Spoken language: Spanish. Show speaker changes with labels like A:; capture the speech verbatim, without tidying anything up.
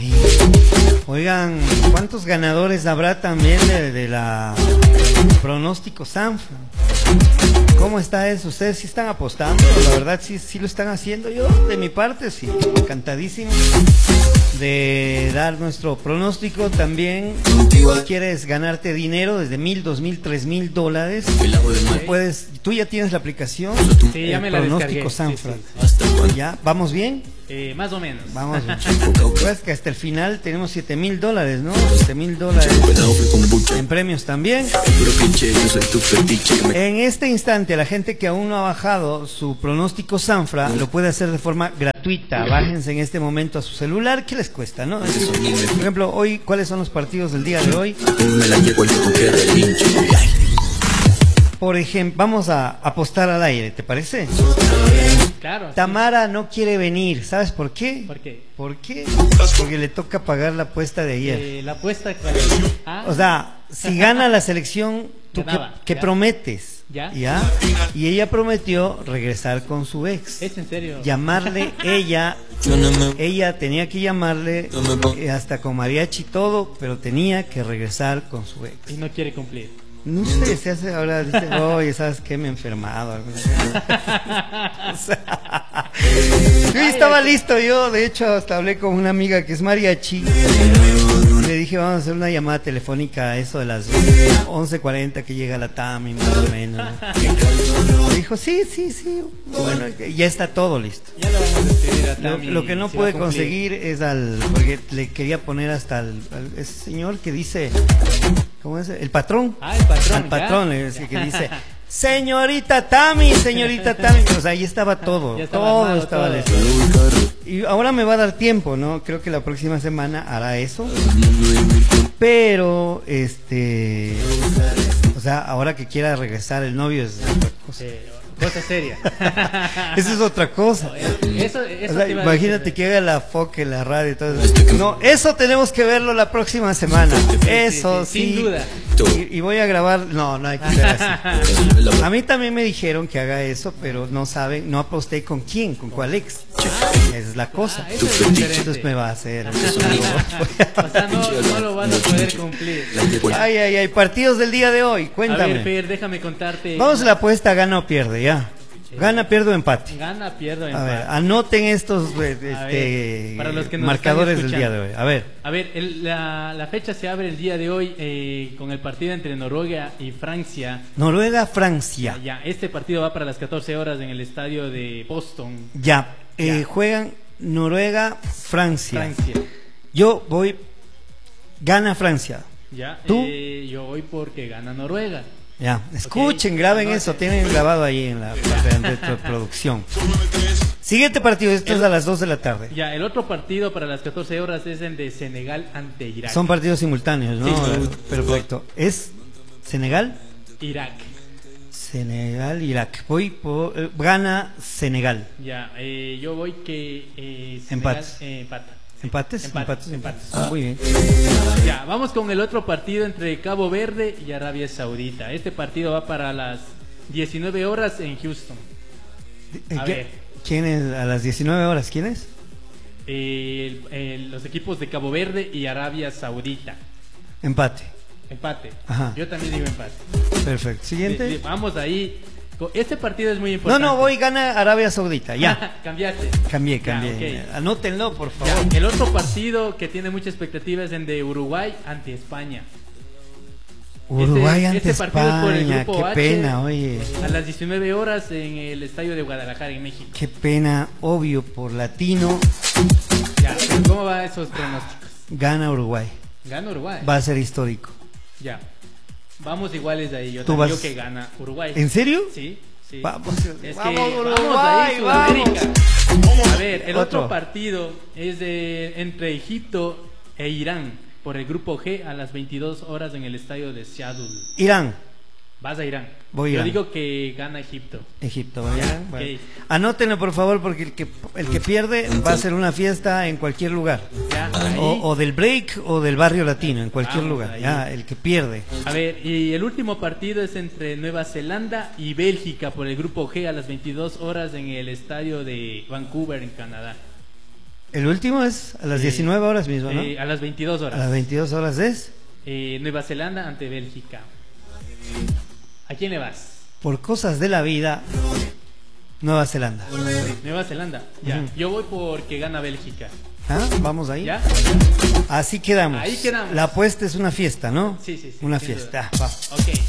A: Ahí. Oigan, ¿cuántos ganadores habrá también de, de la pronóstico Sanfra? ¿Cómo está eso? ¿Ustedes sí están apostando? La verdad sí, sí lo están haciendo. Yo de mi parte sí, encantadísimo de dar nuestro pronóstico. También si quieres ganarte dinero desde mil, dos mil, tres mil dólares, tú puedes, tú ya tienes la aplicación.
B: Sí, ya
A: el
B: me la
A: pronóstico
B: descargué.
A: Sanfra.
B: Sí, sí.
A: ¿Ya? ¿Vamos bien?
B: Eh, más o menos.
A: Vamos bien. Pues que hasta el final tenemos siete mil dólares, ¿no? siete mil dólares en premios también. En este instante, la gente que aún no ha bajado su pronóstico Sanfra lo puede hacer de forma gratuita. Bájense en este momento a su celular. ¿Qué les cuesta, no? Es decir, por ejemplo, hoy, ¿cuáles son los partidos del día de hoy? Por ejemplo, vamos a apostar al aire, ¿te parece?
B: Claro.
A: Tamara no quiere venir, ¿sabes por qué?
B: ¿Por qué?
A: ¿Por qué? Porque le toca pagar la apuesta de ayer.
B: Eh, la apuesta cuál ah,
A: O sea, si gana la selección, ¿tú qué,
B: Ganaba,
A: qué
B: ya.
A: prometes?
B: Ya.
A: ¿Ya? Y ella prometió regresar con su ex.
B: ¿Es en serio?
A: Llamarle ella, ella tenía que llamarle eh, hasta con mariachi y todo, pero tenía que regresar con su ex.
B: Y no quiere cumplir.
A: No sé, se hace ahora, dice, oye, ¿sabes qué? Me he enfermado. O sea, yo ya estaba listo, yo de hecho hasta hablé con una amiga que es mariachi. Le dije, vamos a hacer una llamada telefónica a eso de las once cuarenta que llega la Tami, más o menos. Me dijo, sí, sí, sí. Bueno, ya está todo listo.
B: Ya lo vamos a escribir a
A: Lo,
B: Tami.
A: lo que no
B: si va
A: pude
B: a cumplir.
A: conseguir es al, porque le quería poner hasta al, al- ese señor que dice, ¿cómo es? El patrón.
B: Ah, el patrón.
A: Al patrón,
B: ya.
A: le decía, que dice, señorita Tami, señorita Tami. O sea, ahí estaba todo,
B: Ya estaba
A: todo
B: armado,
A: estaba
B: todo.
A: listo. Y ahora me va a dar tiempo, ¿no? Creo que la próxima semana hará eso. Pero, este, o sea, ahora que quiera regresar el novio es otra cosa.
B: Eh, cosa seria.
A: Eso es otra cosa.
B: Eso, eso
A: O sea,
B: te iba a
A: imagínate
B: decir.
A: que haga la foca en la radio y todo eso. No, eso tenemos que verlo la próxima semana. Eso
B: sí,
A: sí.
B: sin duda.
A: Y, y voy a grabar. No, no hay que ser así. A mí también me dijeron que haga eso, pero no saben, no aposté con quién, con cuál ex. Esa es la cosa.
B: Ah, eso es diferente.
A: Entonces me va a hacer.
B: O sea, no, no lo van a poder cumplir.
A: Ay, ay, ay. Partidos del día de hoy.
B: A ver,
A: Cuéntame.
B: Fer, déjame contarte.
A: Vamos a la apuesta, gana o pierde, ya. Gana, pierde o empate.
B: Gana, pierdo,
A: A
B: empate.
A: ver, anoten estos eh,
B: A
A: este,
B: ver, para los que nos
A: marcadores
B: están
A: del día de hoy. A ver,
B: A ver, el- la, la fecha se abre el día de hoy eh, con el partido entre Noruega y Francia.
A: Noruega, Francia.
B: Ya, este partido va para las catorce horas en el estadio de Boston,
A: Ya, eh,
B: Ya.
A: juegan Noruega, Francia.
B: Francia.
A: Yo voy, gana Francia.
B: Ya,
A: ¿Tú?
B: eh, yo voy porque gana Noruega.
A: Ya, escuchen, graben
B: Anoten.
A: eso, tienen grabado ahí en la parte de retroproducción. Siguiente partido, esto es a las dos de la tarde.
B: Ya, el otro partido para las catorce horas es el de Senegal ante Irak.
A: Son partidos simultáneos, ¿no?
B: Sí.
A: Perfecto. ¿Es Senegal?
B: Irak.
A: Senegal, Irak. Voy por, eh, gana Senegal.
B: Ya, eh, yo voy que eh, Senegal,
A: Empates.
B: eh, empata.
A: ¿Empates?
B: Empates,
A: ¿Empates?
B: empates.
A: Muy bien.
B: Ya, vamos con el otro partido entre Cabo Verde y Arabia Saudita. Este partido va para las diecinueve horas en Houston.
A: Eh,
B: A
A: ¿qué-
B: ver.
A: ¿Quién es? A las diecinueve horas, ¿quién es?
B: Eh, el- el- los equipos de Cabo Verde y Arabia Saudita.
A: Empate.
B: Empate.
A: Ajá.
B: Yo también digo empate.
A: Perfecto.
B: Sí,
A: Siguiente.
B: sí, vamos ahí. Co- Este partido es muy
A: No,
B: importante.
A: no, voy, gana Arabia Saudita. Ya.
B: Cambiaste.
A: Cambié,
B: Ya,
A: cambié.
B: ok.
A: Anótenlo, por
B: Ya,
A: favor.
B: el otro partido que tiene mucha expectativa es el de Uruguay ante España.
A: Uruguay
B: Este-
A: ante
B: este partido es por el
A: España.
B: grupo
A: Qué
B: H,
A: pena, oye.
B: A las diecinueve horas en el estadio de Guadalajara, en México.
A: Qué pena, obvio, por latino.
B: Ya, pero ¿cómo va esos pronósticos?
A: Gana Uruguay.
B: Gana Uruguay.
A: Va a ser histórico.
B: Ya. Vamos iguales de ahí. Yo
A: Tú
B: también
A: vas-
B: digo que gana Uruguay.
A: ¿En serio?
B: Sí, sí.
A: Vamos,
B: Es
A: vamos,
B: que
A: Uruguay,
B: vamos ahí, Sudamérica. A ver, el
A: Otro.
B: otro partido es de, entre Egipto e Irán por el grupo G a las veintidós horas en el estadio de Seattle.
A: Irán.
B: Vas a Irán.
A: Voy a
B: Yo
A: Irán.
B: digo que gana Egipto.
A: Egipto, ¿va
B: Ya,
A: Irán?
B: ok.
A: Bueno. Anótenlo, por favor, porque el que, el que pierde va a ser una fiesta en cualquier lugar.
B: Ya, ahí.
A: O, o del break o del barrio latino, en cualquier
B: Vamos
A: lugar.
B: ahí.
A: Ya, el que pierde.
B: A ver, y el último partido es entre Nueva Zelanda y Bélgica por el grupo G a las veintidós horas en el estadio de Vancouver, en Canadá.
A: El último es a las
B: Sí.
A: diecinueve horas mismo, ¿no?
B: Eh, a las veintidós
A: A
B: horas.
A: las veintidós horas es.
B: Eh, Nueva Zelanda ante Bélgica. ¿A quién le vas?
A: Por cosas de la vida, Nueva Zelanda.
B: Nueva Zelanda. Ya.
A: Ujú.
B: Yo voy porque gana Bélgica.
A: ¿Ah? Vamos ahí.
B: ¿Ya?
A: Así quedamos.
B: Ahí quedamos.
A: La apuesta es una fiesta, ¿no?
B: Sí, sí, sí,
A: Una
B: sin
A: fiesta.
B: duda.
A: Va.
B: Ok.